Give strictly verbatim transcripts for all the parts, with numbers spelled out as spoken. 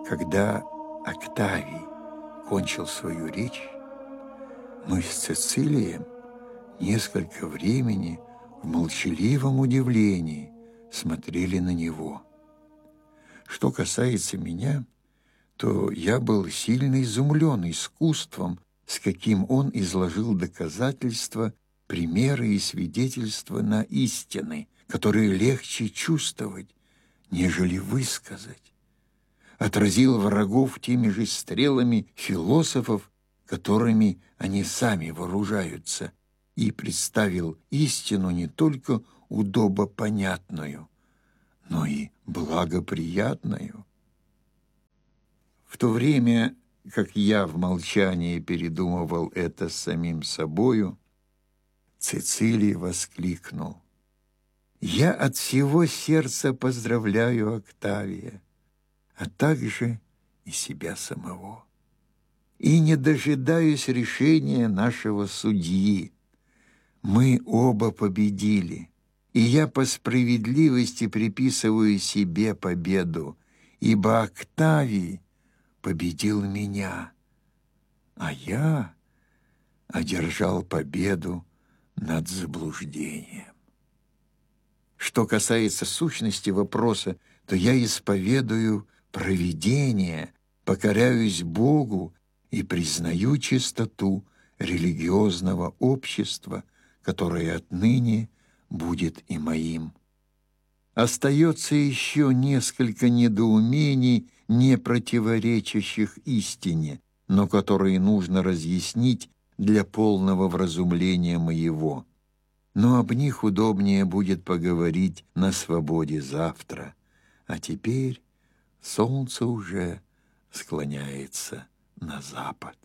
Когда Октавий кончил свою речь, мы с Цицилием несколько времени в молчаливом удивлении смотрели на него. Что касается меня, то я был сильно изумлен искусством, с каким он изложил доказательства, примеры и свидетельства на истины, которые легче чувствовать, нежели высказать. Отразил врагов теми же стрелами философов, которыми они сами вооружаются, и представил истину не только удобопонятную, но и благоприятную. В то время, как я в молчании передумывал это с самим собою, Цицилий воскликнул: «Я от всего сердца поздравляю Октавия, а также и себя самого, и не дожидаюсь решения нашего судьи. Мы оба победили, и я по справедливости приписываю себе победу, ибо Октавий победил меня, а я одержал победу над заблуждением. Что касается сущности вопроса, то я исповедую провидение, покоряюсь Богу и признаю чистоту религиозного общества, которое отныне будет и моим. Остается еще несколько недоумений, не противоречащих истине, но которые нужно разъяснить для полного вразумления моего. Но об них удобнее будет поговорить на свободе завтра, а теперь солнце уже склоняется на запад.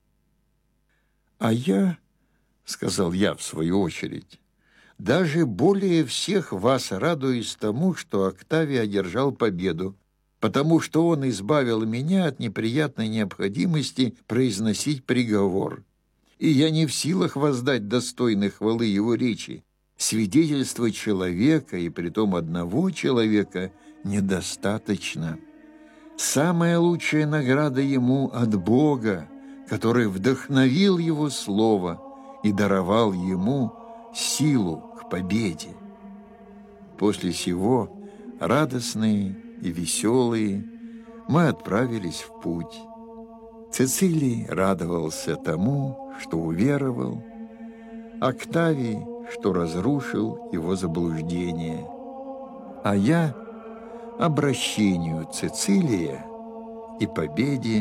«А я, — сказал я в свою очередь, — даже более всех вас радуюсь тому, что Октавий одержал победу, потому что он избавил меня от неприятной необходимости произносить приговор. И я не в силах воздать достойной хвалы его речи. Свидетельство человека, и притом одного человека, недостаточно. Самая лучшая награда ему от Бога, который вдохновил его слово и даровал ему силу к победе. После сего, радостные и веселые, мы отправились в путь. Цицилий радовался тому, что уверовал, Октавий, что разрушил его заблуждение, а я — обращению Цицилия и победе